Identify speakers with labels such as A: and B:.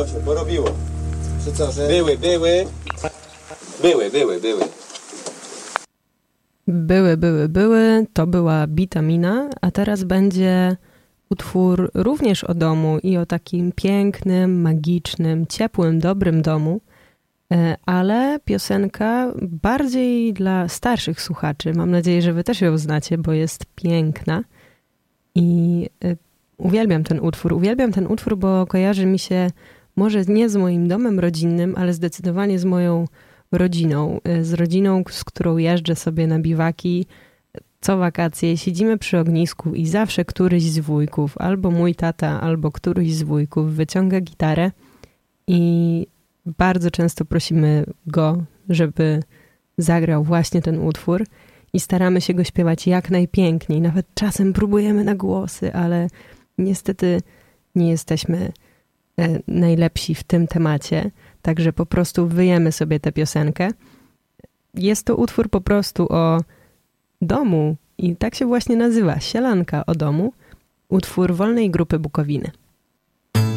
A: porobiło.
B: Czy co, że...
A: Były.
C: Były, to była Bitamina, a teraz będzie utwór również o domu i o takim pięknym, magicznym, ciepłym, dobrym domu, ale piosenka bardziej dla starszych słuchaczy. Mam nadzieję, że wy też ją znacie, bo jest piękna i uwielbiam ten utwór. Uwielbiam ten utwór, bo kojarzy mi się może nie z moim domem rodzinnym, ale zdecydowanie z moją rodziną. Z rodziną, z którą jeżdżę sobie na biwaki co wakacje. Siedzimy przy ognisku i zawsze któryś z wujków, albo mój tata, albo któryś z wujków wyciąga gitarę i bardzo często prosimy go, żeby zagrał właśnie ten utwór i staramy się go śpiewać jak najpiękniej. Nawet czasem próbujemy na głosy, ale niestety nie jesteśmy najlepsi w tym temacie, także po prostu wyjemy sobie tę piosenkę. Jest to utwór po prostu o domu i tak się właśnie nazywa, Sielanka o domu, utwór Wolnej Grupy Bukowiny.